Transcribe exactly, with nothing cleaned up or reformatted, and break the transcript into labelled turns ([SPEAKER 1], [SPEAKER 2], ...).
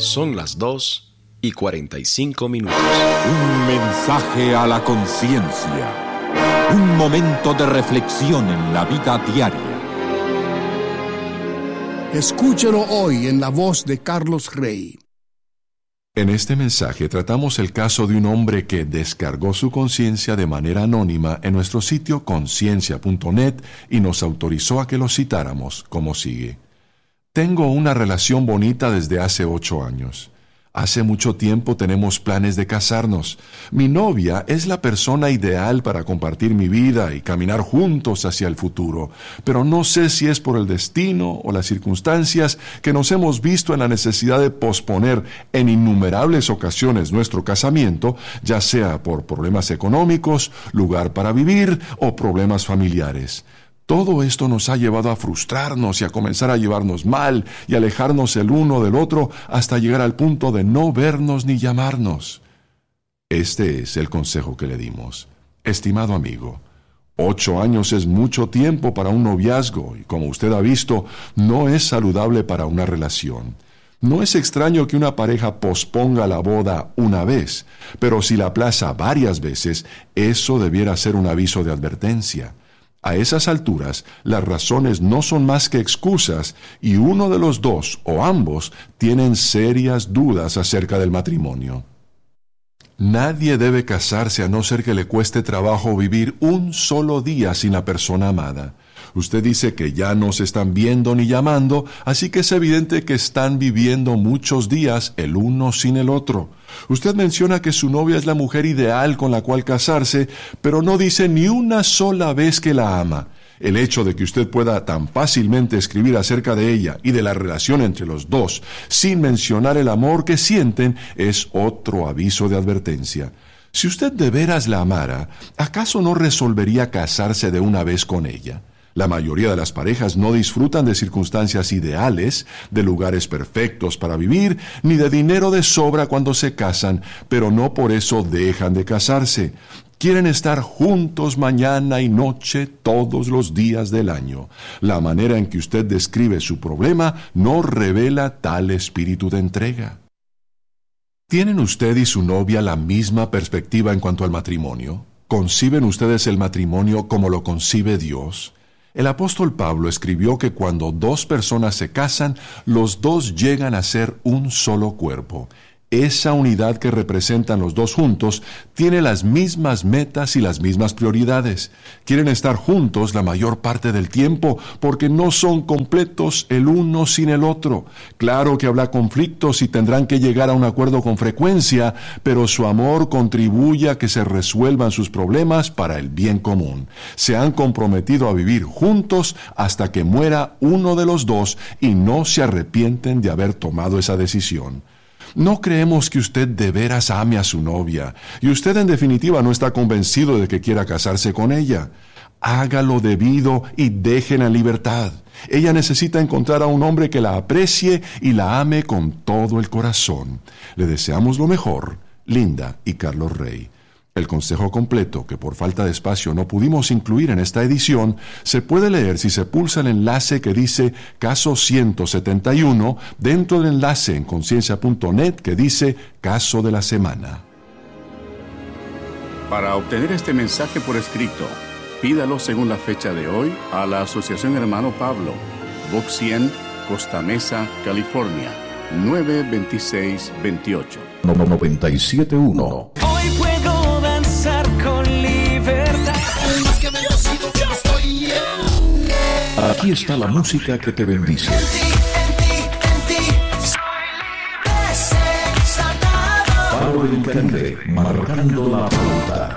[SPEAKER 1] Son las dos y cuarenta y cinco minutos.
[SPEAKER 2] Un mensaje a la conciencia. Un momento de reflexión en la vida diaria.
[SPEAKER 3] Escúchelo hoy en la voz de Carlos Rey.
[SPEAKER 4] En este mensaje tratamos el caso de un hombre que descargó su conciencia de manera anónima en nuestro sitio conciencia punto net y nos autorizó a que lo citáramos como sigue. Tengo una relación bonita desde hace ocho años. Hace mucho tiempo tenemos planes de casarnos. Mi novia es la persona ideal para compartir mi vida y caminar juntos hacia el futuro, pero no sé si es por el destino o las circunstancias que nos hemos visto en la necesidad de posponer en innumerables ocasiones nuestro casamiento, ya sea por problemas económicos, lugar para vivir o problemas familiares. Todo esto nos ha llevado a frustrarnos y a comenzar a llevarnos mal y alejarnos el uno del otro hasta llegar al punto de no vernos ni llamarnos. Este es el consejo que le dimos. Estimado amigo, ocho años es mucho tiempo para un noviazgo y, como usted ha visto, no es saludable para una relación. No es extraño que una pareja posponga la boda una vez, pero si la aplaza varias veces, eso debiera ser un aviso de advertencia. A esas alturas, las razones no son más que excusas y uno de los dos o ambos tienen serias dudas acerca del matrimonio. Nadie debe casarse a no ser que le cueste trabajo vivir un solo día sin la persona amada. Usted dice que ya no se están viendo ni llamando, así que es evidente que están viviendo muchos días el uno sin el otro. Usted menciona que su novia es la mujer ideal con la cual casarse, pero no dice ni una sola vez que la ama. El hecho de que usted pueda tan fácilmente escribir acerca de ella y de la relación entre los dos, sin mencionar el amor que sienten, es otro aviso de advertencia. Si usted de veras la amara, ¿acaso no resolvería casarse de una vez con ella? La mayoría de las parejas no disfrutan de circunstancias ideales, de lugares perfectos para vivir, ni de dinero de sobra cuando se casan, pero no por eso dejan de casarse. Quieren estar juntos mañana y noche todos los días del año. La manera en que usted describe su problema no revela tal espíritu de entrega. ¿Tienen usted y su novia la misma perspectiva en cuanto al matrimonio? ¿Conciben ustedes el matrimonio como lo concibe Dios? El apóstol Pablo escribió que cuando dos personas se casan, los dos llegan a ser un solo cuerpo. Esa unidad que representan los dos juntos tiene las mismas metas y las mismas prioridades. Quieren estar juntos la mayor parte del tiempo porque no son completos el uno sin el otro. Claro que habrá conflictos y tendrán que llegar a un acuerdo con frecuencia, pero su amor contribuye a que se resuelvan sus problemas para el bien común. Se han comprometido a vivir juntos hasta que muera uno de los dos y no se arrepienten de haber tomado esa decisión. No creemos que usted de veras ame a su novia, y usted en definitiva no está convencido de que quiera casarse con ella. Hágalo debido y déjela en libertad. Ella necesita encontrar a un hombre que la aprecie y la ame con todo el corazón. Le deseamos lo mejor, Linda y Carlos Rey. El consejo completo, que por falta de espacio no pudimos incluir en esta edición, se puede leer si se pulsa el enlace que dice Caso ciento setenta y uno dentro del enlace en conciencia punto net que dice Caso de la Semana.
[SPEAKER 5] Para obtener este mensaje por escrito, pídalo según la fecha de hoy a la Asociación Hermano Pablo, Box cien, Costa Mesa, California, nueve veintiséis veintiocho.
[SPEAKER 2] noventa y siete uno.
[SPEAKER 6] Hoy puedo danzar con libertad. Más que velocidad, yo estoy yeah.
[SPEAKER 2] Aquí está la música que te bendice.
[SPEAKER 6] En ti, en ti, en ti, soy libre, desatado.
[SPEAKER 2] Pablo del Caribe, marcando la pauta.